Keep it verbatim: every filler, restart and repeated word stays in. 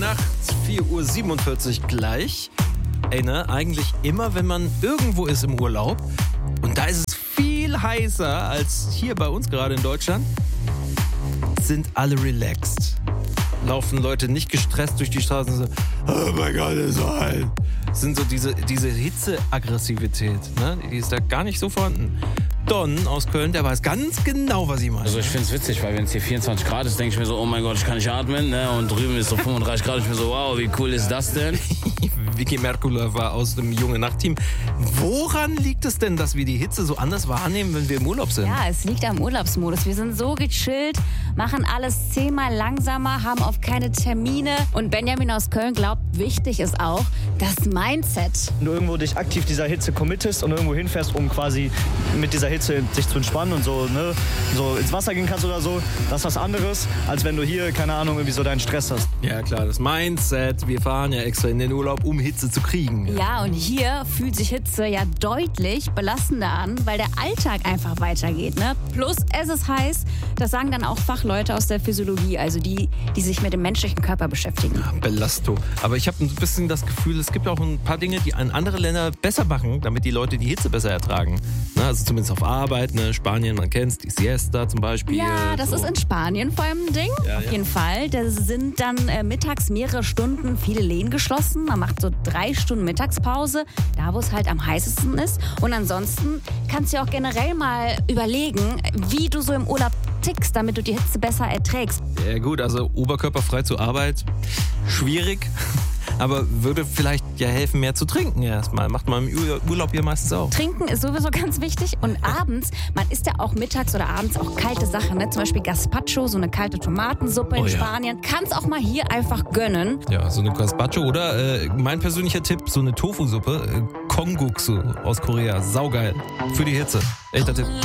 nachts, vier Uhr siebenundvierzig gleich. Ey, ne, eigentlich immer, wenn man irgendwo ist im Urlaub und da ist es viel heißer als hier bei uns gerade in Deutschland, sind alle relaxed. Laufen Leute nicht gestresst durch die Straßen und so, oh mein Gott, ist so heiß. Sind so diese, diese Hitzeaggressivität, ne? Die ist da gar nicht so vorhanden. Don aus Köln, der weiß ganz genau, was ich meine. Also ich finde es witzig, weil wenn es hier vierundzwanzig Grad ist, denke ich mir so, oh mein Gott, ich kann nicht atmen. Ne? Und drüben ist so fünfunddreißig Grad, ich mir so, wow, wie cool ist das denn? Vicky Merkula war aus dem Junge Nacht-Team. Woran liegt es denn, dass wir die Hitze so anders wahrnehmen, wenn wir im Urlaub sind? Ja, es liegt am Urlaubsmodus. Wir sind so gechillt, machen alles zehnmal langsamer, haben oft keine Termine. Und Benjamin aus Köln glaubt, wichtig ist auch das Mindset. Wenn du irgendwo dich aktiv dieser Hitze committest und irgendwo hinfährst, um quasi mit dieser Hitze sich zu entspannen und so, ne, so ins Wasser gehen kannst oder so, das ist was anderes, als wenn du hier, keine Ahnung, irgendwie so deinen Stress hast. Ja klar, das Mindset. Wir fahren ja extra in den Urlaub, um Hitze zu kriegen. Ja, und hier fühlt sich Hitze ja deutlich belastender an, weil der Alltag einfach weitergeht. Ne? Plus es ist heiß, das sagen dann auch Fachleute aus der Physiologie, also die, die sich mit dem menschlichen Körper beschäftigen. Belastung. Aber ich habe ein bisschen das Gefühl, es gibt auch ein paar Dinge, die an andere Länder besser machen, damit die Leute die Hitze besser ertragen. Na, also zumindest auf Arbeit, ne? Spanien, man kennt's, die Siesta zum Beispiel. Ja, das so. ist in Spanien vor allem ein Ding, Ja, auf ja. jeden Fall. Da sind dann äh, mittags mehrere Stunden viele Läden geschlossen. Man macht so drei Stunden Mittagspause, da wo es halt am heißesten ist. Und ansonsten kannst du ja auch generell mal überlegen, wie du so im Urlaub tickst, damit du die Hitze besser erträgst. Ja gut, also oberkörperfrei zur Arbeit, schwierig. Aber würde vielleicht ja helfen, mehr zu trinken erstmal. Macht man im Ur- Urlaub hier meistens auch. Trinken ist sowieso ganz wichtig. Und abends, man isst ja auch mittags oder abends auch kalte Sachen. Ne? Zum Beispiel Gazpacho, so eine kalte Tomatensuppe in Oh ja. Spanien. Kannst auch mal hier einfach gönnen. Ja, so eine Gazpacho oder äh, mein persönlicher Tipp, so eine Tofu-Suppe, äh, Kongguksu aus Korea. Saugeil. Für die Hitze. Echter Tipp.